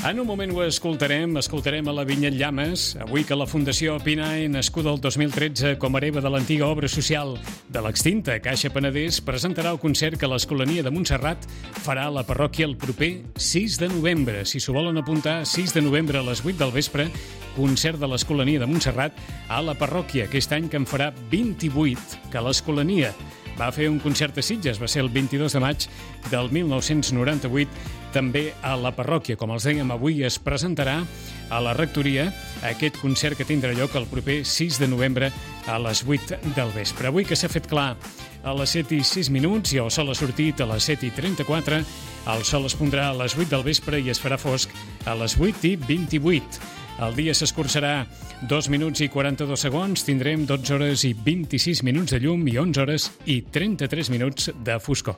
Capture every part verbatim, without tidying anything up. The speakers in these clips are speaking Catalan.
En un moment ho escoltarem, escoltarem a la Vinyet Llames, avui que la Fundació Pinae, nascuda el dos mil tretze com a hereva de l'antiga obra social de l'extinta Caixa Penedès, presentarà el concert que l'Escolania de Montserrat farà a la parròquia el proper sis de novembre. Si s'ho volen apuntar, sis de novembre a les vuit del vespre, concert de l'Escolania de Montserrat a la parròquia, aquest any que en farà vint-i-vuit, que l'Escolania va fer un concert a Sitges, va ser el vint-i-dos de maig del mil nou-cents noranta-vuit, també a la parròquia. Com els dèiem, avui es presentarà a la rectoria aquest concert que tindrà lloc el proper sis de novembre a les vuit del vespre. Avui que s'ha fet clar a les set i sis minuts i el sol ha sortit a les set i trenta-quatre, el sol es pondrà a les vuit del vespre i es farà fosc a les vuit i vint-i-vuit. El dia s'escurçarà dos minuts i quaranta-dos segons, tindrem dotze hores i vint-i-sis minuts de llum i onze hores i trenta-tres minuts de foscor.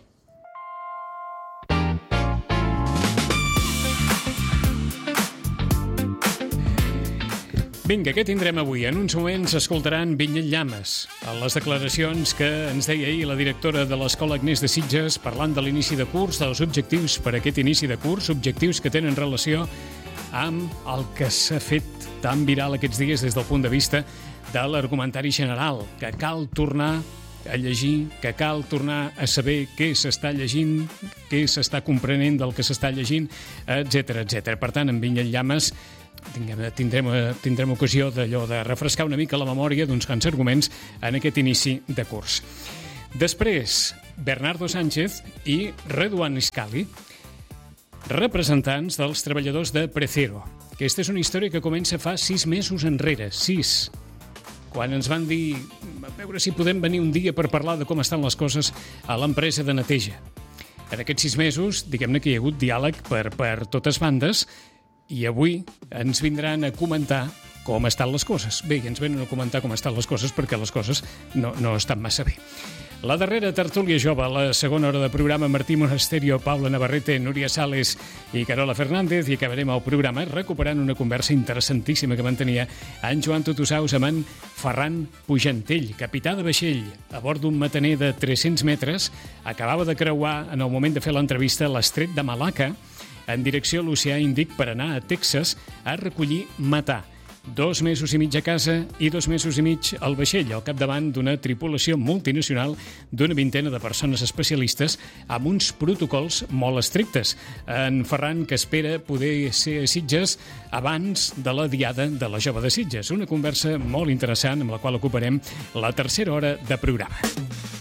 Vinga, què tindrem avui? En uns moments escoltaran Vinyet Llames, les declaracions que ens deia ahir la directora de l'Escola Agnès de Sitges, parlant de l'inici de curs, dels objectius per a aquest inici de curs, objectius que tenen relació amb el que s'ha fet tan viral aquests dies des del punt de vista de l'argumentari general, que cal tornar a llegir, que cal tornar a saber què s'està llegint, què s'està comprenent del que s'està llegint, etcètera, etcètera. Per tant, en Vinyet Llames tindrem, tindrem ocasió d'allò de refrescar una mica la memòria d'uns quants arguments en aquest inici de curs. Després, Bernardo Sánchez i Redouane Iscali, representants dels treballadors de Precero. Aquesta és una història que comença fa sis mesos enrere, sis, quan ens van dir a veure si podem venir un dia per parlar de com estan les coses a l'empresa de neteja. En aquests sis mesos, diguem-ne que hi ha hagut diàleg per, per totes bandes i avui ens vindran a comentar com estan les coses. Bé, ens venen a comentar com estan les coses perquè les coses no, no estan massa bé. La darrera tertúlia jove, la segona hora de programa, Martí Monasterio, Paula Navarrete, Núria Sales i Carola Fernández, i acabarem el programa recuperant una conversa interessantíssima que mantenia en Joan Tutusaus amb en Ferran Pujantell, capità de vaixell a bord d'un mataner de tres-cents metres, acabava de creuar en el moment de fer l'entrevista l'estret de Malacca en direcció a l'oceà Índic per anar a Texas a recollir metà. Dos mesos i mig a casa i dos mesos i mig al vaixell, al capdavant d'una tripulació multinacional d'una vintena de persones especialistes amb uns protocols molt estrictes. En Ferran, que espera poder ser a Sitges abans de la diada de la Jove de Sitges. Una conversa molt interessant amb la qual ocuparem la tercera hora de programa.